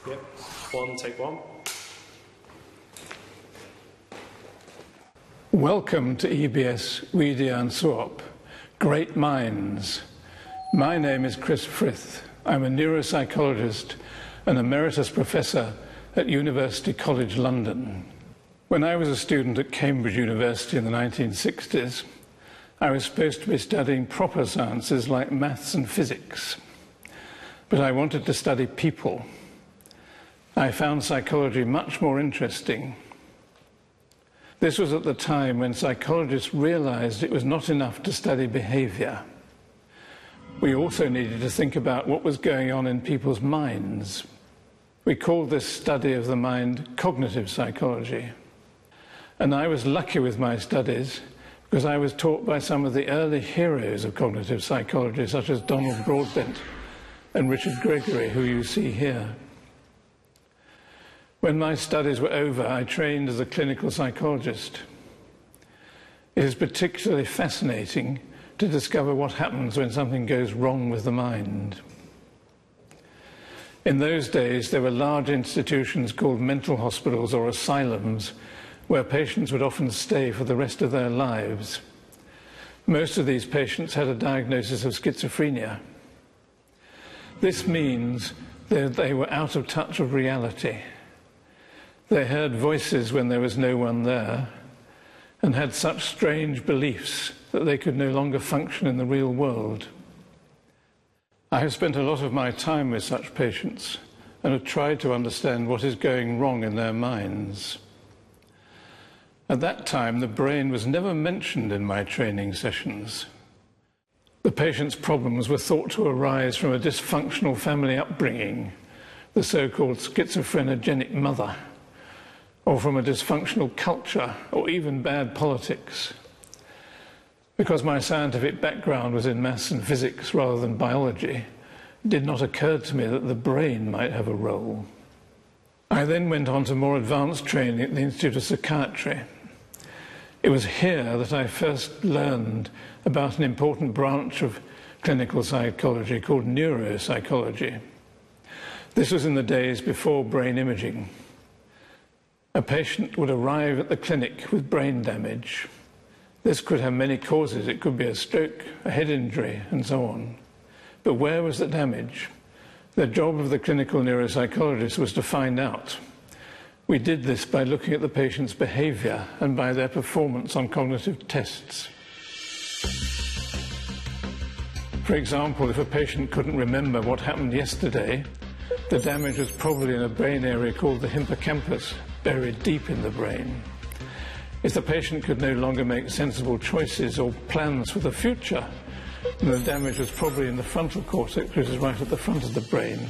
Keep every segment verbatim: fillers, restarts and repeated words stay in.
Yep. One, take one. Welcome to E B S Widian Suop, Great Minds. My name is Chris Frith. I'm a neuropsychologist and emeritus professor at University College London. When I was a student at Cambridge University in the nineteen sixties, I was supposed to be studying proper sciences like maths and physics, but I wanted to study people. I found psychology much more interesting. This was at the time when psychologists realized it was not enough to study behavior. We also needed to think about what was going on in people's minds. We called this study of the mind cognitive psychology. And I was lucky with my studies because I was taught by some of the early heroes of cognitive psychology, such as Donald Broadbent and Richard Gregory, who you see here. When my studies were over, I trained as a clinical psychologist. It is particularly fascinating to discover what happens when something goes wrong with the mind. In those days, there were large institutions called mental hospitals or asylums, where patients would often stay for the rest of their lives. Most of these patients had a diagnosis of schizophrenia. This means that they were out of touch with reality. They heard voices when there was no one there, and had such strange beliefs that they could no longer function in the real world. I have spent a lot of my time with such patients and have tried to understand what is going wrong in their minds. At that time, the brain was never mentioned in my training sessions. The patient's problems were thought to arise from a dysfunctional family upbringing, the so-called schizophrenogenic mother, or from a dysfunctional culture, or even bad politics. Because my scientific background was in maths and physics rather than biology, it did not occur to me that the brain might have a role. I then went on to more advanced training at the Institute of Psychiatry. It was here that I first learned about an important branch of clinical psychology called neuropsychology. This was in the days before brain imaging. A patient would arrive at the clinic with brain damage. This could have many causes. It could be a stroke, a head injury, and so on. But where was the damage? The job of the clinical neuropsychologist was to find out. We did this by looking at the patient's behavior and by their performance on cognitive tests. For example, if a patient couldn't remember what happened yesterday, the damage was probably in a brain area called the hippocampus, buried deep in the brain. If the patient could no longer make sensible choices or plans for the future, then the damage was probably in the frontal cortex, which is right at the front of the brain.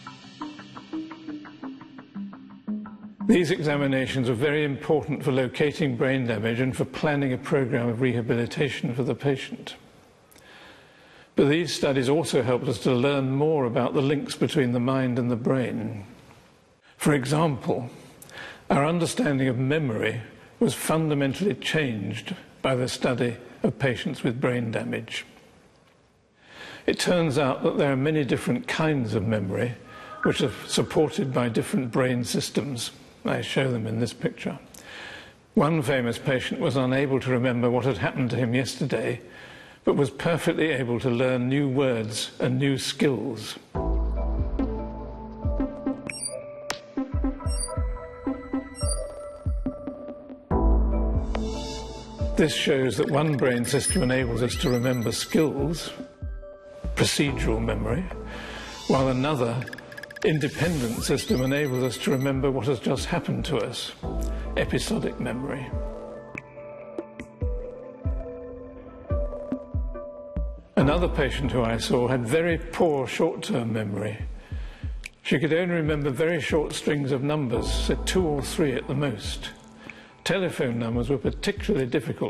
These examinations were very important for locating brain damage and for planning a program of rehabilitation for the patient. But these studies also helped us to learn more about the links between the mind and the brain. For example, our understanding of memory was fundamentally changed by the study of patients with brain damage. It turns out that there are many different kinds of memory which are supported by different brain systems. I show them in this picture. One famous patient was unable to remember what had happened to him yesterday, but was perfectly able to learn new words and new skills. This shows that one brain system enables us to remember skills, procedural memory, while another independent system enables us to remember what has just happened to us, episodic memory. Another patient who I saw had very poor short-term memory. She could only remember very short strings of numbers, so two or three at the most. Telephone numbers were particularly difficult